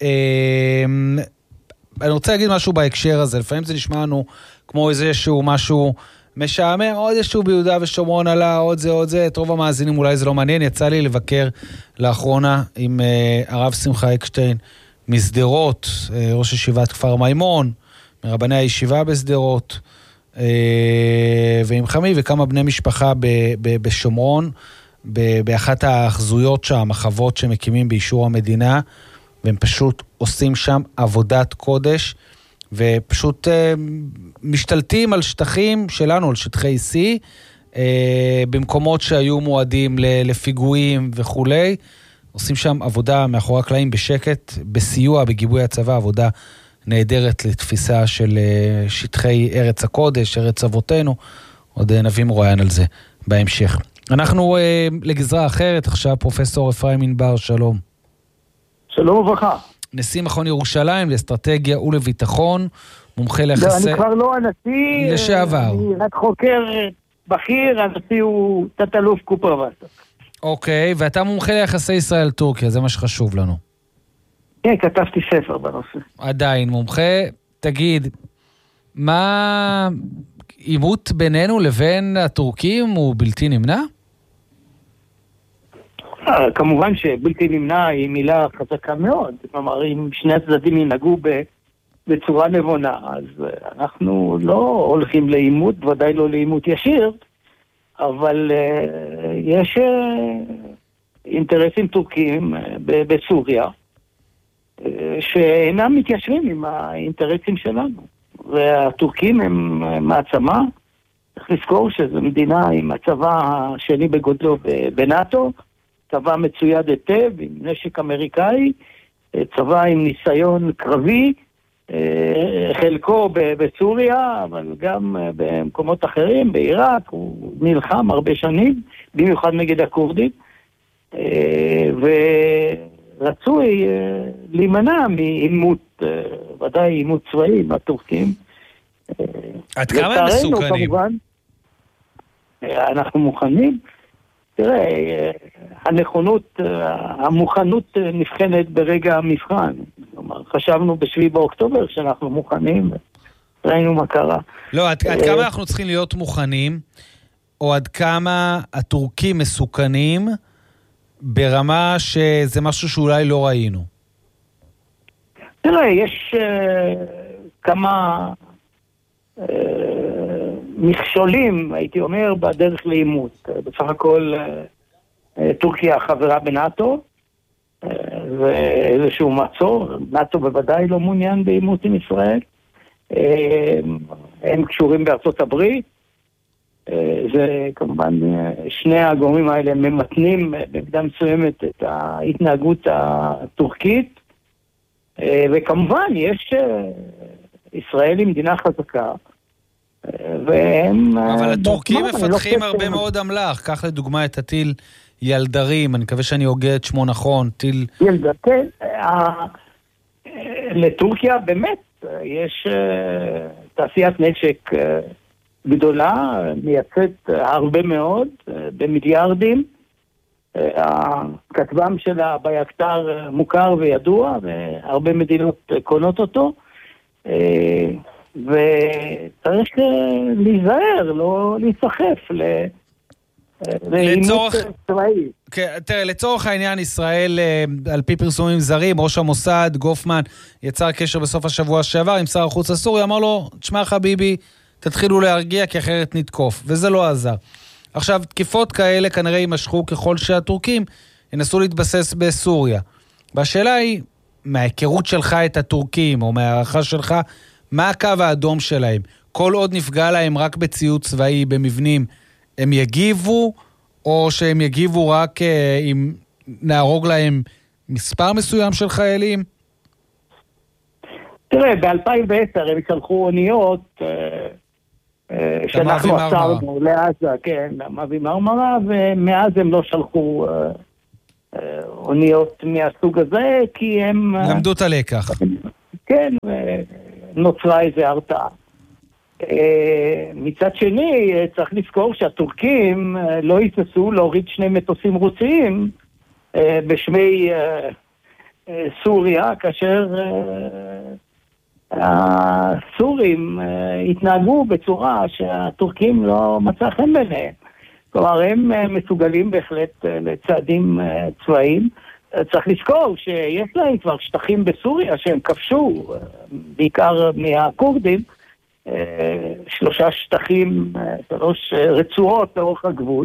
אני רוצה להגיד משהו בהקשר הזה, לפעמים זה נשמע לנו כמו איזשהו משהו משעמם, עוד איזשהו ביהודה ושומרון עלה, עוד זה, עוד זה, את רוב המאזינים אולי זה לא מעניין, יצא לי לבקר לאחרונה עם uh, הרב שמחה אקשטיין מסדרות, uh, ראש ישיבת כפר מימון, מרבני הישיבה בסדרות, uh, ועם חמי וכמה בני משפחה ב, ב, בשומרון, ב, באחת האחזויות שם, החוות שמקימים באישור המדינה, והם פשוט עושים שם עבודת קודש, ופשוט אה, משתלטים על שטחים שלנו, על שטחי C, אה, במקומות שהיו מועדים לפיגועים וכולי, עושים שם עבודה מאחורי הקלעים בשקט, בסיוע, בגיבוי הצבא, עבודה נהדרת לתפיסה של אה, שטחי ארץ הקודש, ארץ אבותינו, עוד אה, נביא מרואיין על זה בהמשך. אנחנו אה, לגזרה אחרת, עכשיו פרופסור אפרים ענבר, שלום. שלום וברכה. נשיא מכון ירושלים לאסטרטגיה ולביטחון, מומחה ליחסי... אני כבר לא הנשיא, לשעבר. אני רק חוקר בכיר, הנשיא הוא תת-אלוף קופר וסק. אוקיי, ואתה מומחה ליחסי ישראל-טורקיה, זה מה שחשוב לנו. כן, כתבתי ספר בנושא. עדיין, מומחה, תגיד, מה עימות בינינו לבין הטורקים הוא בלתי נמנע? כמובן שבלתי נמנע היא מילה חזקה מאוד, כלומר אם שני הצדדים ינהגו בצורה נבונה, אז אנחנו לא הולכים לעימות, ודאי לא לעימות ישיר, אבל יש אינטרסים טורקיים בסוריה שאינם מתיישבים עם האינטרסים שלנו, והטורקים הם מעצמה, צריך לזכור שזו מדינה עם הצבא השני בגודלו בנאטו, צבא מצויד היטב עם נשק אמריקאי, צבא עם ניסיון קרבי, חלקו בסוריה, אבל גם במקומות אחרים, בעיראק, הוא נלחם הרבה שנים, במיוחד נגד הכורדים, ורצוי להימנע מעימות, ודאי עימות צבאי עם הטורקים. עד כמה הם מסוכנים? כמובן, אנחנו מוכנים. תראה, הנכונות, המוכנות נבחנת ברגע המבחן. כלומר, חשבנו בשביעי באוקטובר שאנחנו מוכנים, ראינו מה קרה. לא, עד, עד כמה אנחנו צריכים להיות מוכנים, או עד כמה הטורקים מסוכנים, ברמה שזה משהו שאולי לא ראינו? תראה, יש uh, כמה uh, מכשולים, הייתי אומר, בדרך לאימות. בסך הכל uh, טורקיה חברה בנאטו, uh, ואיזשהו מצור, נאטו בוודאי לא מעוניין באימות עם ישראל, uh, הם קשורים בארצות הברית, uh, זה כמובן, uh, שני הגורמים האלה ממתנים במידה מסוימת את ההתנהגות הטורקית, uh, וכמובן יש... Uh, ישראל היא מדינה חזקה, והם... אבל הטורקים מפתחים הרבה מאוד אמל"ח, קח לדוגמה את הטיל ילדרים, אני מקווה שאני הוגה את שמו נכון, טיל... ילדר, כן, לטורקיה באמת יש תעשיית נשק גדולה, מייצאת הרבה מאוד, במיליארדים, הכתבם שלה ביקטר מוכר וידוע, והרבה מדינות קונות אותו, וצריך להיזהר, לא להיסחף לעימות צבאי. תראה, לצורך העניין ישראל, על פי פרסומים זרים, ראש המוסד, גופמן, יצר קשר בסוף השבוע שעבר עם שר החוץ הסורי, אמר לו, תשמע חביבי, תתחילו להרגיע כי אחרת נתקוף, וזה לא עזר. עכשיו, תקיפות כאלה כנראה יימשכו ככל שהטורקים ינסו להתבסס בסוריה. והשאלה היא, מההיכרות שלך את הטורקים, או מהערכה שלך, מה הקו האדום שלהם? כל עוד נפגע להם רק בציוד צבאי, במבנים, הם יגיבו, או שהם יגיבו רק אה, אם נהרוג להם מספר מסוים של חיילים? תראה, ב-אלפיים ועשר הם שלחו אוניות אה, אה, שאנחנו עצרנו לעזה, כן, למאבי מרמרה, ומאז הם לא שלחו אוניות מהסוג הזה, כי הם... למדו את הלקח. כן, נוצרה איזו הרתעה. מצד שני, צריך לזכור שהטורקים לא יתנסו להוריד שני מטוסים רוסיים בשמי סוריה, כאשר הסורים התנהגו בצורה שהטורקים לא מצא חן ביניהם. כלומר, הם מסוגלים בהחלט לצעדים צבאיים. צריך לזכור שיש להם כבר שטחים בסוריה שהם כבשו, בעיקר מהקורדים, שלושה שטחים, שלוש רצועות לאורך הגבול,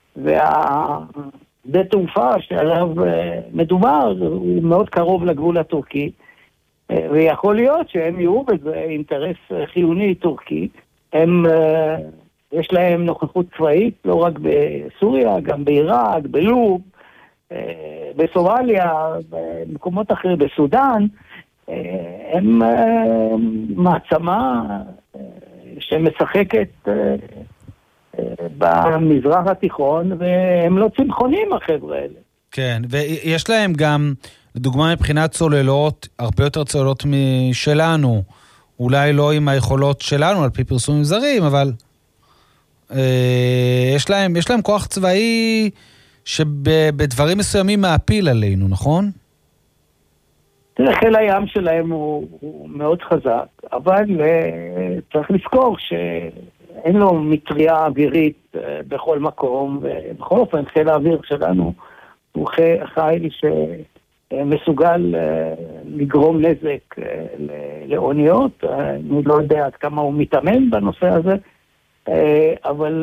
והשדה תעופה שעליו מדובר הוא מאוד קרוב לגבול הטורקי, ויכול להיות שהם יראו בזה אינטרס חיוני טורקי. הם, יש להם נוכחות צבאית לא רק בסוריה, גם בעיראק, בלוב, בסומליה, במקומות אחרים, בסודן. הם מעצמה שמשחקת במזרח התיכון, והם לא צמחונים החבר'ה האלה. כן, ויש להם גם, לדוגמה מבחינת צוללות, הרבה יותר צוללות משלנו, אולי לא עם היכולות שלנו על פי פרסומים זרים, אבל אה, יש להם, יש להם כוח צבאי שבדברים מסוימים מעפיל עלינו, נכון? חיל הים שלהם הוא, הוא מאוד חזק, אבל צריך לזכור שאין לו מטריה אווירית בכל מקום, ובכל אופן חיל האוויר שלנו הוא חיל שמסוגל לגרום נזק לאוניות. אני לא יודע עד כמה הוא מתאמן בנושא הזה, אבל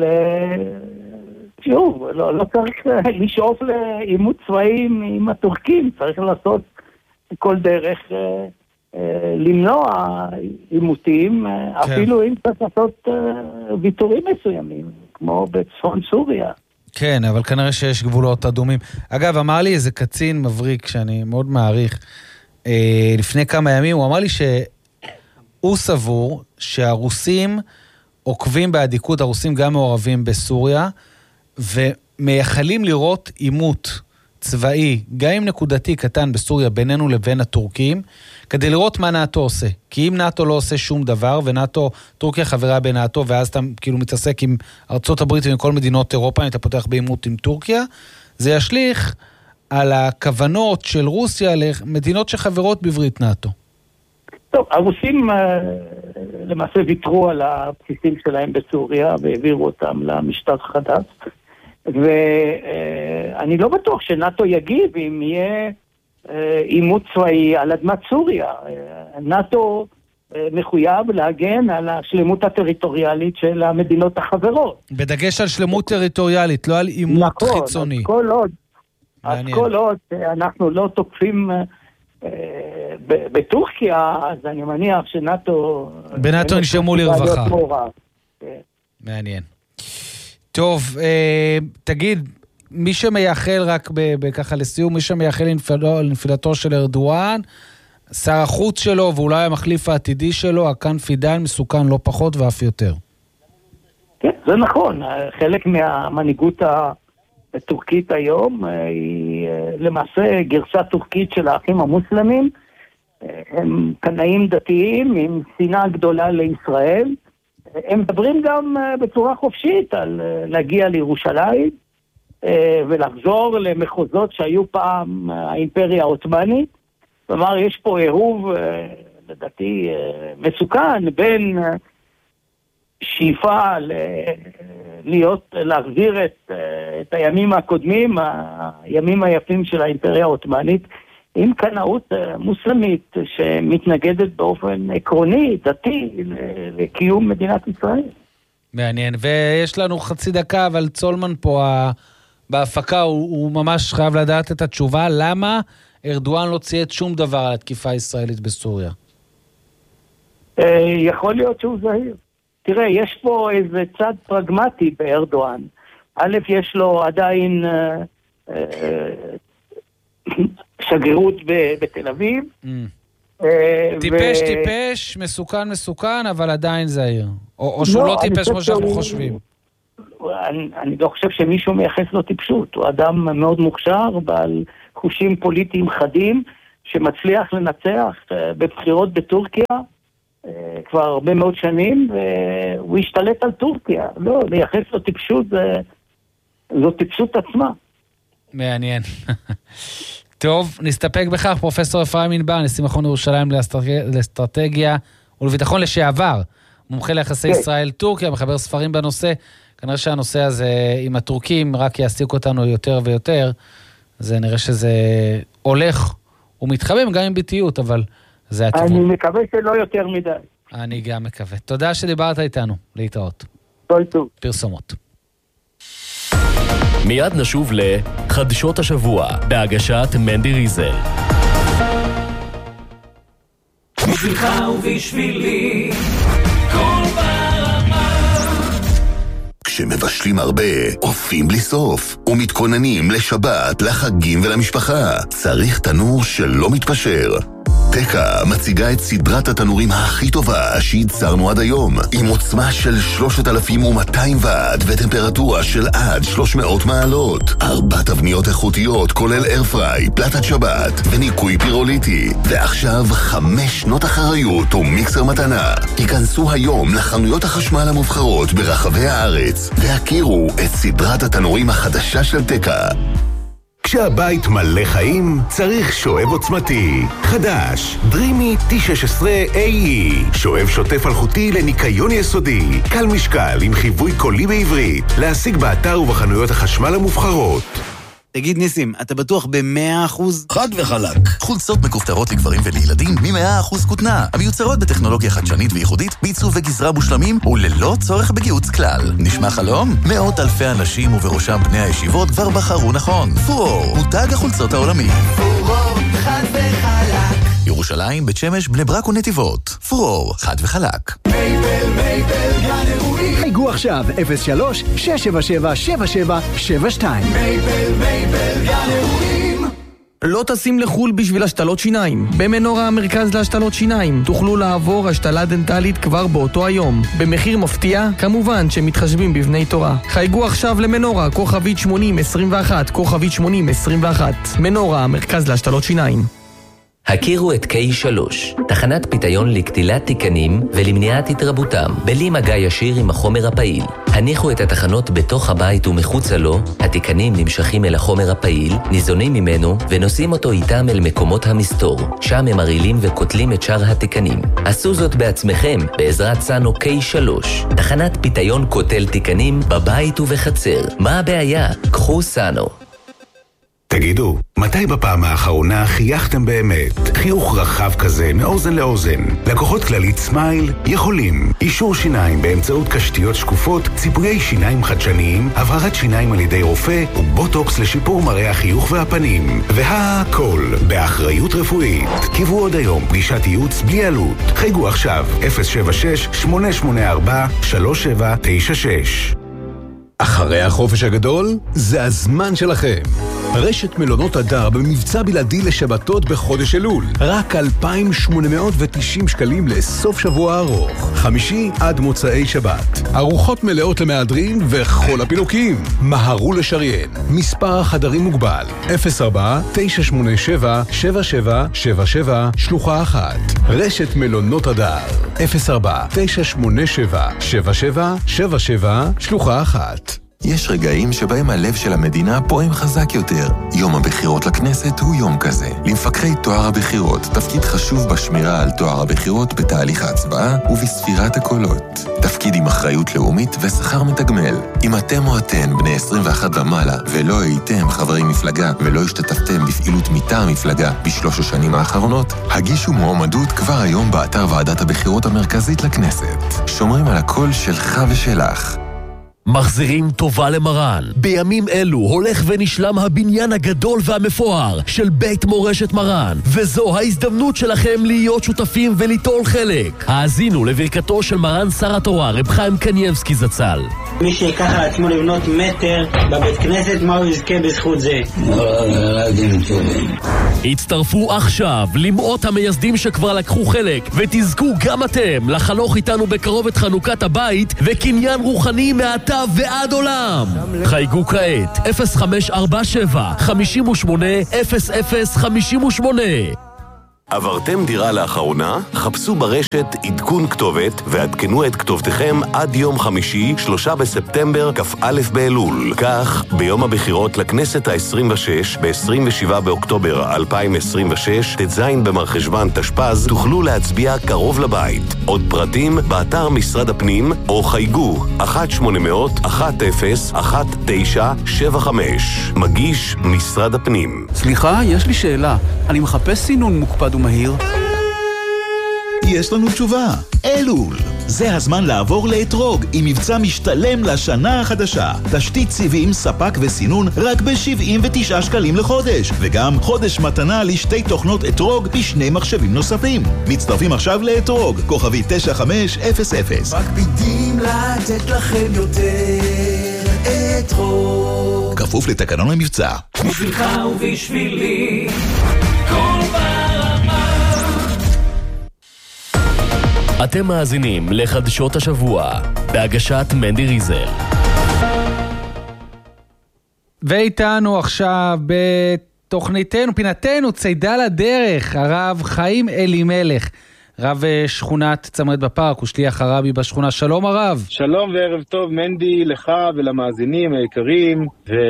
שוב, לא, לא צריך לשאוף לעימות צבאי עם הטורקים, צריך לעשות כל דרך אה, אה, למנוע עימותים, אה, כן. אפילו אם צריך לעשות אה, ויתורים מסוימים, כמו בצפון סוריה. כן, אבל כנראה שיש גבולות אדומים. אגב, אמר לי איזה קצין מבריק שאני מאוד מעריך, אה, לפני כמה ימים, הוא אמר לי שהוא סבור שהרוסים עוקבים בעדיקות, הרוסים גם מעורבים בסוריה, ומייחלים לראות עימות צבאי, גם אם נקודתי קטן בסוריה בינינו לבין הטורקים, כדי לראות מה נאטו עושה. כי אם נאטו לא עושה שום דבר, ונאטו, טורקיה חברה בנאטו, ואז אתה כאילו מתעסק עם ארצות הברית ועם כל מדינות אירופה, אם אתה פותח בעימות עם טורקיה, זה ישליך על הכוונות של רוסיה למדינות שחברות בברית נאטו. טוב, הרוסים למעשה ויתרו על הבסיסים שלהם בסוריה, והעבירו אותם למשטר חדש. ואני לא בטוח שנאטו יגיב אם יהיה עימות צבאי על אדמת סוריה. נאטו מחויב להגן על השלמות הטריטוריאלית של המדינות החברות. בדגש על שלמות טריטוריאלית, לא על עימות נכון, חיצוני. אז כל עוד, אז כל עוד אנחנו לא תוקפים בטורקיה, אז אני מניח שנאטו... בנאטו נשמעו לרווחה. מעניין. טוב, אה, תגיד, מי שמייחל רק בככה לסיום, מי שמייחל לנפילתו של ארדואן, שר החוץ שלו ואולי המחליף העתידי שלו, הקן פידן, מסוכן לא פחות ואף יותר. כן, זה נכון. חלק מהמנהיגות הטורקית היום היא למעשה גרסה טורקית של האחים המוסלמים. הם קנאים דתיים עם שנאה גדולה לישראל. הם מדברים גם בצורה חופשית על להגיע לירושלים ולחזור למחוזות שהיו פעם האימפריה העות'מאנית. כלומר, יש פה עירוב, לדעתי, מסוכן בין שאיפה להיות, להחזיר את, את הימים הקודמים, הימים היפים של האימפריה העות'מאנית, עם קנאות מוסלמית שמתנגדת באופן עקרוני, דתי, לקיום מדינת ישראל. מעניין, ויש לנו חצי דקה, אבל צולמן פה בהפקה, הוא, הוא ממש חייב לדעת את התשובה, למה ארדואן לא צייץ שום דבר על התקיפה הישראלית בסוריה? יכול להיות שהוא זהיר. תראה, יש פה איזה צד פרגמטי בארדואן. א', יש לו עדיין שגרירות בתל אביב, טיפש, טיפש, מסוכן, מסוכן, אבל עדיין זהיר. או שהוא לא טיפש כמו שאנחנו חושבים. אני לא חושב שמישהו מייחס לו טיפשות. הוא אדם מאוד מוכשר, בעל חושים פוליטיים חדים, שמצליח לנצח בבחירות בטורקיה כבר הרבה מאוד שנים, והוא השתלט על טורקיה. לא, לייחס לו טיפשות, זו טיפשות עצמה. מעניין. טוב, נסתפק בכך. פרופסור אפרים ענבר, נשיא מכון ירושלים לאסטרטגיה ולביטחון לשעבר, מומחה ליחסי ישראל-טורקיה, מחבר ספרים בנושא. כנראה שהנושא הזה עם הטורקים רק יעסיק אותנו יותר ויותר. זה נראה שזה הולך ומתחמם גם עם ביטיות, אבל זה הטבעון. אני מקווה שלא יותר מדי. אני גם מקווה. תודה שדיברת איתנו. להתראות. כל טוב. פרסומות. מיד נשוב לחדשות השבוע, בהגשת מנדי ריזל. בשבילך ובשבילי, כל ברמה. כשמבשלים הרבה, אופים בלי סוף, ומתכוננים לשבת, לחגים ולמשפחה. צריך תנור שלא מתפשר. תקה מציגה את סדרת התנורים הכי טובה שייצרנו עד היום, עם עוצמה של שלושת אלפים ומאתיים ואט וטמפרטורה של עד שלוש מאות מעלות. ארבע תבניות איכותיות כולל איירפריי, פלטת שבת וניקוי פירוליטי. ועכשיו חמש שנות אחריות ומיקסר מתנה. היכנסו היום לחנויות החשמל המובחרות ברחבי הארץ והכירו את סדרת התנורים החדשה של תקה. כשהבית מלא חיים, צריך שואב עוצמתי. חדש, דרימי טי שש עשרה איי אי. שואב שוטף אלחוטי לניקיון יסודי. קל משקל עם חיווי קולי בעברית. להשיג באתר ובחנויות החשמל המובחרות. תגיד ניסים, אתה בטוח ב-מאה אחוז? חד וחלק. חולצות מכופתרות לגברים ולילדים מ-מאה אחוז כותנה. המיוצרות בטכנולוגיה חדשנית וייחודית, בעיצוב וגזרה מושלמים וללא צורך בגיוץ כלל. נשמע חלום? מאות אלפי אנשים ובראשם בני הישיבות כבר בחרו נכון. פורור, מותג החולצות העולמי. פורור, חד וחלק. ירושלים, בית שמש, בני ברק ונתיבות. פורור, חד וחלק. מייבל, מייבל, גן אירועים. חייגו עכשיו אפס שלוש שש שבע שבע שבע שבע שבע שתיים. מייבל, מייבל, גן אירועים. לא טסים לחול בשביל השתלות שיניים. במנורה המרכז להשתלות שיניים תוכלו לעבור השתלה דנטלית כבר באותו היום. במחיר מפתיע, כמובן שמתחשבים בבני תורה. חייגו עכשיו למנורה, כוכבית שמונים עשרים ואחת, כוכבית שמונים עשרים ואחת. מנורה המרכז להשתלות שיניים. הכירו את קיי שלוש, תחנת פיתיון לקטילת תיקנים ולמניעת התרבותם, בלי מגע ישיר עם החומר הפעיל. הניחו את התחנות בתוך הבית ומחוצה לו, התיקנים נמשכים אל החומר הפעיל, ניזונים ממנו ונושאים אותו איתם אל מקומות המסתור, שם הם מרעילים וקוטלים את שאר התיקנים. עשו זאת בעצמכם בעזרת סאנו קיי שלוש, תחנת פיתיון קוטל תיקנים בבית ובחצר. מה הבעיה? קחו סאנו. תגידו, מתי בפעם האחרונה חייכתם באמת? חיוך רחב כזה מאוזן לאוזן. לקוחות כללית סמייל יכולים. אישור שיניים באמצעות קשתיות שקופות, ציפויי שיניים חדשניים, הבהרת שיניים על ידי רופא ובוטוקס לשיפור מראה החיוך והפנים. והכל באחריות רפואית. קיבלו עוד היום פגישת ייעוץ בלי עלות. חייגו עכשיו אפס שבע שש שמונה שמונה ארבע שלוש שבע תשע שש. אחרי החופש הגדול, זה הזמן שלכם. רשת מלונות הדר במבצע בלעדי לשבתות בחודש אלול. רק אלפיים שמונה מאות ותשעים שקלים לסוף שבוע ארוך. חמישי עד מוצאי שבת. ארוחות מלאות למהדרין וכל הפינוקים. מהרו לשריין. מספר החדרים מוגבל. אפס ארבע תשע שמונה שבע שבע שבע שבע שבע שלוחה אחת. רשת מלונות הדר. אפס ארבע תשע שמונה שבע שבע שבע שבע שבע שלוחה אחת. יש רגעים שבהם הלב של המדינה פועם חזק יותר. יום הבחירות לכנסת הוא יום כזה. למפקחי תואר הבחירות תפקיד חשוב בשמירה על תואר הבחירות בתהליך ההצבעה ובספירת הקולות. תפקיד עם אחריות לאומית ושכר מתגמל. אם אתם או אתן בני עשרים ואחת ומעלה ולא הייתם חברי מפלגה ולא השתתפתם בפעילות מטעם מפלגה בשלוש השנים האחרונות, הגישו מועמדות כבר היום באתר ועדת הבחירות המרכזית לכנסת. שומרים על הקול שלך ושלך. מחזירים טובה למרן. בימים אלו הולך ונשלם הבניין הגדול והמפואר של בית מורשת מרן, וזו ההזדמנות שלכם להיות שותפים וליטול חלק. האזינו לברכתו של מרן שר התורה רב חיים קניאבסקי זצ"ל. מי שיקח על עצמו לבנות מטר בבית כנסת, מה הוא יזכה בזכות זה? הצטרפו עכשיו למאות המייסדים שכבר לקחו חלק, ותזכו גם אתם לחנוך איתנו בקרוב את חנוכת הבית וקניין רוחני מעתה ועד עולם. חייגו כעת אפס חמש ארבע שבע חמש שמונה אפס אפס חמש שמונה. עברתם דירה לאחרונה? חפשו ברשת עדכון כתובת ועדכנו את כתובתכם עד יום חמישי, שלושה בספטמבר, כ"א באלול. כך, ביום הבחירות לכנסת ה-עשרים ושש, ב-עשרים ושבעה באוקטובר אלפיים עשרים ושש, ט"ז במרחשוון תשפ"ז, תוכלו להצביע קרוב לבית. עוד פרטים באתר משרד הפנים, או חייגו אחת שמונה אפס אפס אחת אפס אחת תשע שבע חמש. מגיש משרד הפנים. סליחה, יש לי שאלה. אני מחפש סינון מוקפד ומהיר. יש לנו תשובה. אלול. זה הזמן לעבור לאתרוג עם מבצע משתלם לשנה החדשה. תשתית סיבים, ספק וסינון רק ב-שבעים ותשעה שקלים לחודש. וגם חודש מתנה לשתי תוכנות אתרוג בשני מחשבים נוספים. מצטרפים עכשיו לאתרוג, כוכבי תשע חמש אפס אפס. מקפידים לתת לכם יותר אתרוג. כפוף לתקנון המבצע. בשבילך ובשבילי כל ברמה. אתם מאזינים לחדשות השבוע בהגשת מנדי ריזל. ואיתנו עכשיו בתוכניתנו, פינתנו, צידה לדרך, הרב חיים אלימלך, רב שכונת צמרת בפארק ושליח הרבי בשכונה. שלום הרב. שלום וערב טוב מנדי, לך ולמאזינים היקרים.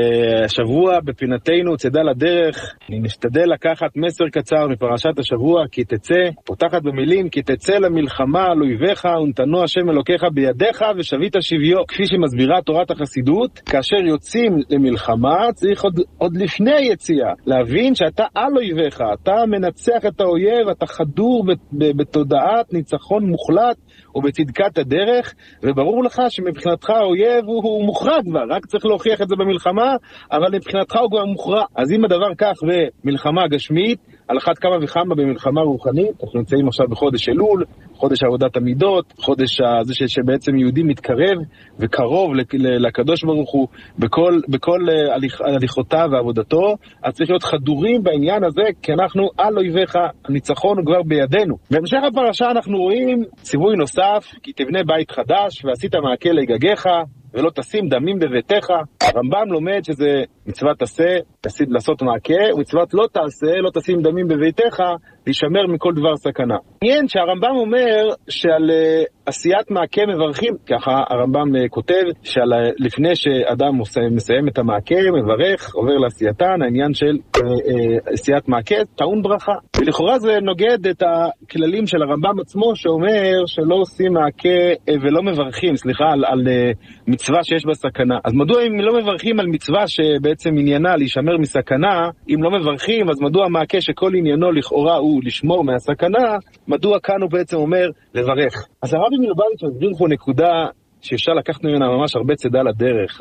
והשבוע בפינתנו צידה לדרך אני משתדל לקחת מסר קצר מפרשת השבוע, כי תצא, פותחת במילים, כי תצא למלחמה על אויביך ונתנו השם אלוקיך בידיך ושבית שביו. כפי שמסבירה תורת החסידות, כאשר יוצאים למלחמה צריך עוד, עוד לפני יציאה להבין שאתה על אויביך, אתה מנצח את האויב, אתה חדור בתודעה תודעת ניצחון מוחלט ובצדקת הדרך, וברור לך שמבחינתך האויב הוא, הוא מוכרע כבר, רק צריך להוכיח את זה במלחמה, אבל מבחינתך הוא כבר מוכרע. אז אם הדבר כך במלחמה גשמית, על אחת כמה וכמה במלחמה רוחנית. אנחנו נמצאים עכשיו בחודש אלול, חודש עבודת המידות, חודש הזה שבעצם יהודי מתקרב וקרוב לקדוש ברוך הוא בכל, בכל הליכ, הליכותיו ועבודתו. אז צריך להיות חדורים בעניין הזה, כי אנחנו על אויביך, הניצחון הוא כבר בידינו. בהמשך הפרשה אנחנו רואים ציווי נוסף, כי תבנה בית חדש ועשית מעקה לגגיך ולא תשים דמים בביתך. הרמב"ם לומד שזה מצוות תעשה, לעשות מעקה, ומצוות לא תעשה, לא תשים דמים בביתך, להישמר מכל דבר סכנה. מעניין שהרמב"ם אומר שעל uh, עשיית מעקה מברכים, ככה הרמב"ם uh, כותב, שלפני שאדם מסיים את המעקה, מברך, עובר לעשייתן, העניין של uh, uh, עשיית מעקה, טעון ברכה. ולכאורה זה נוגד את הכללים של הרמב"ם עצמו, שאומר שלא עושים מעקה uh, ולא מברכים, סליחה, על, על uh, מצווה שיש בה סכנה. אז מדוע אם לא מברכים על מצווה שבעצם עניינה להישמר מסכנה, אם לא מברכים, אז מדוע המעקה שכל עניינו לכאורה הוא לשמור מהסכנה, מדוע כאן הוא בעצם אומר לברך? אז הרבי מלובביץ' מסביר פה נקודה שאפשר לקחת ממנה ממש הרבה צידה לדרך,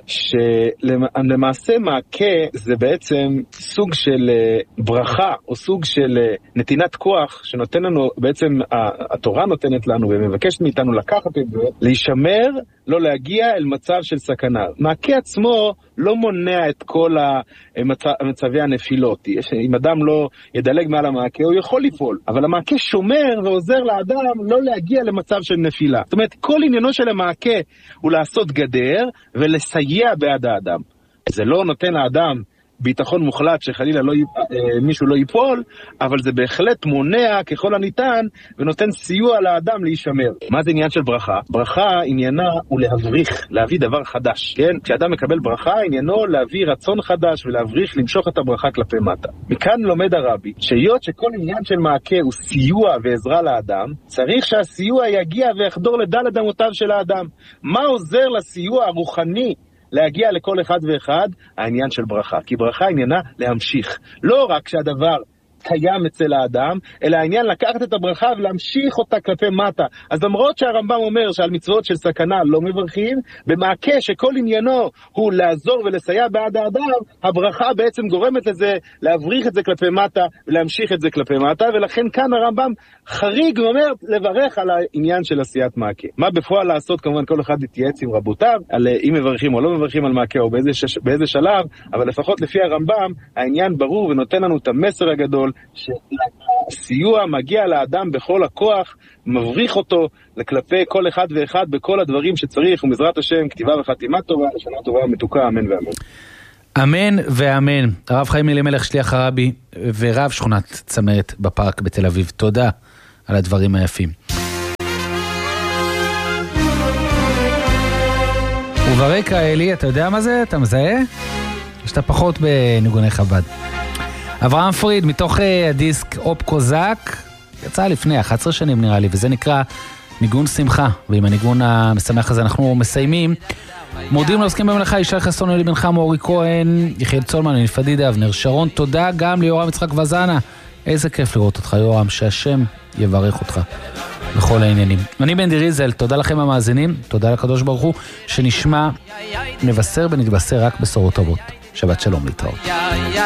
שלמעשה מעקה זה בעצם סוג של ברכה או סוג של נתינת כוח שנותן לנו, בעצם התורה נותנת לנו ומבקשת מאיתנו לקחת את זה, להישמר, לא להגיע אל מצב של סכנה. מעקה עצמו לא מונע את כל המצבי הנפילות. אם אדם לא ידלג מעל המעקה, הוא יכול ליפול. אבל המעקה שומר ועוזר לאדם לא להגיע למצב של נפילה. זאת אומרת, כל עניינו של המעקה הוא לעשות גדר ולסייע בעד האדם. זה לא נותן לאדם ביטחון מוחלט שחלילה לא, מישהו לא ייפול, אבל זה בהחלט מונע ככל הניתן ונותן סיוע לאדם להישמר. מה זה עניין של ברכה? ברכה עניינה הוא להבריך, להביא דבר חדש. כן? כשאדם מקבל ברכה, עניינו להביא רצון חדש ולהבריך, למשוך את הברכה כלפי מטה. מכאן לומד הרבי, שהיות שכל עניין של מעקה הוא סיוע ועזרה לאדם, צריך שהסיוע יגיע ויחדור לדלת אמותיו של האדם. מה עוזר לסיוע הרוחני להגיע לכל אחד ואחד? העניין של ברכה. כי ברכה עניינה להמשיך. לא רק שהדבר קיים אצל האדם, אלא העניין לקחת את הברכה ולהמשיך אותה כלפי מטה. אז למרות שהרמב"ם אומר שעל מצוות של סכנה לא מברכים, במעקה שכל עניינו הוא לעזור ולסייע בעד האדם, הברכה בעצם גורמת לזה להבריך את זה כלפי מטה ולהמשיך את זה כלפי מטה, ולכן כאן הרמב"ם חריג ואומר לברך על העניין של עשיית מעקה. מה בפועל לעשות? כמובן כל אחד יתייעץ עם רבותיו על אם מברכים או לא מברכים על מעקה או באיזה, שש, באיזה שלב, אבל לפחות לפי הרמב"ם העניין ברור ונותן לנו את המסר הגדול שהסיוע מגיע לאדם בכל הכוח, מבריך אותו לכלפי כל אחד ואחד בכל הדברים שצריך, ומזרת השם כתיבה וחתימה טובה, שנה טובה מתוקה, אמן ואמן. אמן ואמן. הרב חיים אלימלך שליח הרבי ורב שכונת צמרת בפארק בתל אביב, תודה על הדברים היפים. וברקע אלי, אתה יודע מה זה? אתה מזהה? שאתה פחות בניגוני חב"ד. אברהם פריד, מתוך הדיסק אופ קוזק, יצא לפני אחת עשרה שנים נראה לי, וזה נקרא ניגון שמחה, ועם הניגון המשמח הזה אנחנו מסיימים. מורדים לעוסקים במלאכה, ישי חסון, אלי בן חמו, אורי כהן, יחיאל צולמן, נפדידה, אבנר שרון, תודה גם ליורם יצחק וזנה, איזה כיף לראות אותך יורם, שהשם יברך אותך בכל העניינים. אני בן דיריזל, תודה לכם המאזינים, תודה לקדוש ברוך הוא, שנשמע, נבשר ונתבשר רק בשורות טובות. שבת שלום, להתראות.